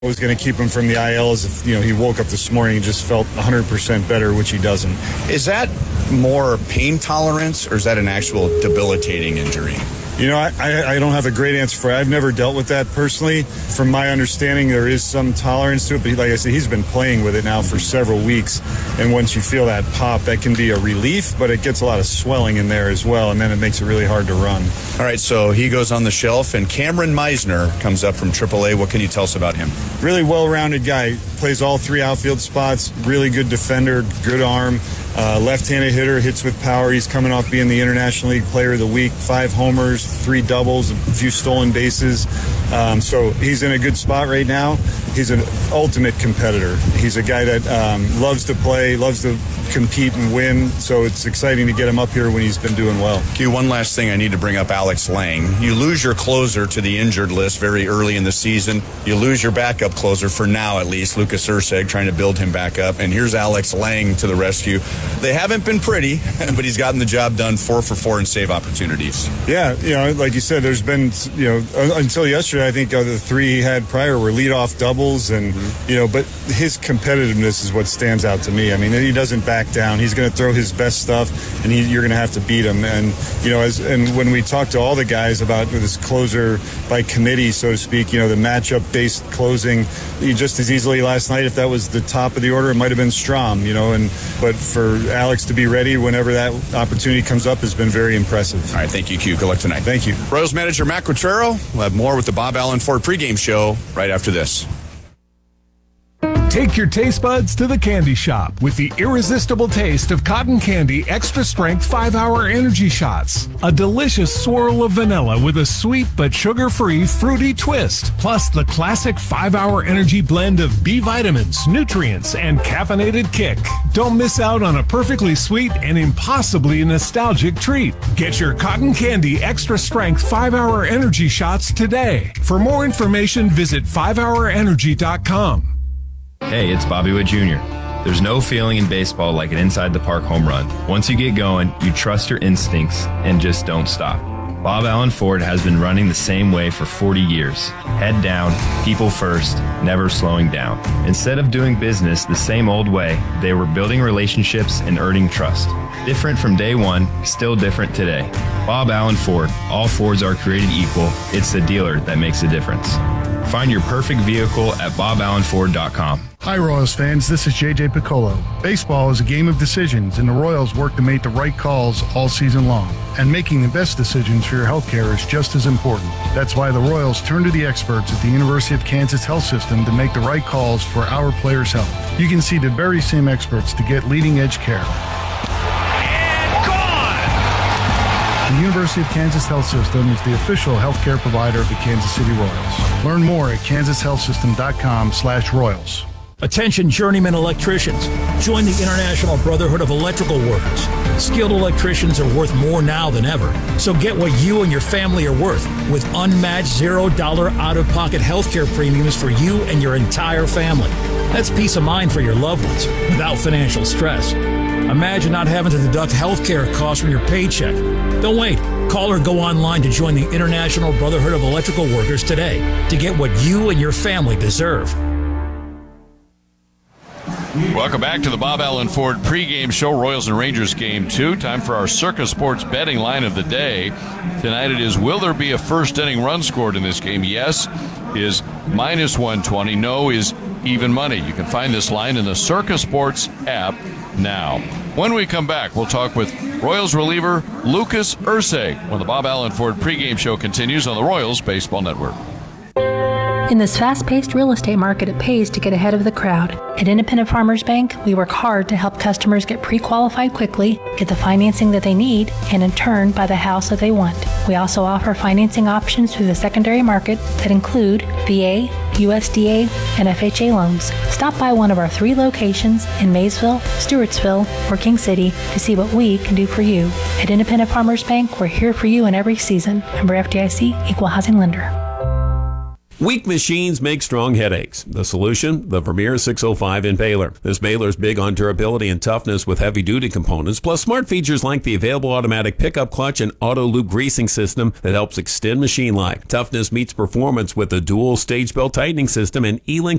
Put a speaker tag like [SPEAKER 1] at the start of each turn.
[SPEAKER 1] What was going to keep him from the IL is if, he woke up this morning and just felt 100% better, which he doesn't.
[SPEAKER 2] Is that more pain tolerance, or is that an actual debilitating injury?
[SPEAKER 1] I don't have a great answer for it. I've never dealt with that personally. From my understanding, there is some tolerance to it. But like I said, he's been playing with it now for several weeks. And once you feel that pop, that can be a relief, but it gets a lot of swelling in there as well. And then it makes it really hard to run.
[SPEAKER 2] All right, so he goes on the shelf, and Cameron Meisner comes up from AAA. What can you tell us about him?
[SPEAKER 1] Really well-rounded guy. Plays all three outfield spots. Really good defender, good arm. Left-handed hitter, hits with power. He's coming off being the International League Player of the Week. 5 homers, 3 doubles, a few stolen bases. So he's in a good spot right now. He's an ultimate competitor. He's a guy that loves to play, loves to compete and win. So it's exciting to get him up here when he's been doing well.
[SPEAKER 2] Q, one last thing I need to bring up, Alex Lang. You lose your closer to the injured list very early in the season. You lose your backup closer, for now at least, Lucas Erceg, trying to build him back up. And here's Alex Lang to the rescue. They haven't been pretty, but he's gotten the job done, 4 for 4 in save opportunities.
[SPEAKER 1] Yeah, like you said, there's been, until yesterday, I think the 3 he had prior were leadoff doubles, and, but his competitiveness is what stands out to me. I mean, he doesn't back down. He's going to throw his best stuff, and you're going to have to beat him. And, and when we talk to all the guys about this closer by committee, so to speak, the matchup-based closing, just as easily last night, if that was the top of the order, it might have been Strom, but for Alex to be ready whenever that opportunity comes up has been very impressive.
[SPEAKER 2] All right, thank you, Q. Good luck tonight.
[SPEAKER 1] Thank you.
[SPEAKER 2] Royals manager Matt Quatraro. We'll have more with the Bob Allen Ford pregame show right after this.
[SPEAKER 3] Take your taste buds to the candy shop with the irresistible taste of Cotton Candy Extra Strength 5-Hour Energy Shots. A delicious swirl of vanilla with a sweet but sugar-free fruity twist. Plus the classic 5-Hour Energy blend of B vitamins, nutrients, and caffeinated kick. Don't miss out on a perfectly sweet and impossibly nostalgic treat. Get your Cotton Candy Extra Strength 5-Hour Energy Shots today. For more information, visit 5hourenergy.com.
[SPEAKER 4] Hey, it's Bobby Witt Jr. There's no feeling in baseball like an inside-the-park home run. Once you get going, you trust your instincts and just don't stop. Bob Allen Ford has been running the same way for 40 years. Head down, people first, never slowing down. Instead of doing business the same old way, they were building relationships and earning trust. Different from day one, still different today. Bob Allen Ford. All Fords are created equal. It's the dealer that makes a difference. Find your perfect vehicle at BobAllenFord.com.
[SPEAKER 5] Hi, Royals fans. This is J.J. Piccolo. Baseball is a game of decisions, and the Royals work to make the right calls all season long. And making the best decisions for your health care is just as important. That's why the Royals turn to the experts at the University of Kansas Health System to make the right calls for our players' health. You can see the very same experts to get leading-edge care. The University of Kansas Health System is the official healthcare provider of the Kansas City Royals. Learn more at kansashealthsystem.com/Royals.
[SPEAKER 6] Attention journeyman electricians. Join the International Brotherhood of Electrical Workers. Skilled electricians are worth more now than ever. So get what you and your family are worth with unmatched $0 out-of-pocket healthcare premiums for you and your entire family. That's peace of mind for your loved ones without financial stress. Imagine not having to deduct healthcare costs from your paycheck. Don't wait. Call or go online to join the International Brotherhood of Electrical Workers today to get what you and your family deserve.
[SPEAKER 7] Welcome back to the Bob Allen Ford pregame show, Royals and Rangers Game 2. Time for our Circa Sports betting line of the day. Tonight it is, will there be a first-inning run scored in this game? Yes is -120. No is even money. You can find this line in the Circa Sports app now. When we come back, we'll talk with Royals reliever Lucas Erceg when the Bob Allen Ford pregame show continues on the Royals Baseball Network.
[SPEAKER 8] In this fast-paced real estate market, it pays to get ahead of the crowd. At Independent Farmers Bank, we work hard to help customers get pre-qualified quickly, get the financing that they need, and in turn, buy the house that they want. We also offer financing options through the secondary market that include VA, USDA, and FHA loans. Stop by one of our 3 locations in Maysville, Stewartsville, or King City to see what we can do for you. At Independent Farmers Bank, we're here for you in every season. Member FDIC, Equal Housing Lender.
[SPEAKER 9] Weak machines make strong headaches. The solution? The Vermeer 605 Impaler. This baler is big on durability and toughness with heavy-duty components, plus smart features like the available automatic pickup clutch and auto loop greasing system that helps extend machine life. Toughness meets performance with a dual stage belt tightening system and E-Link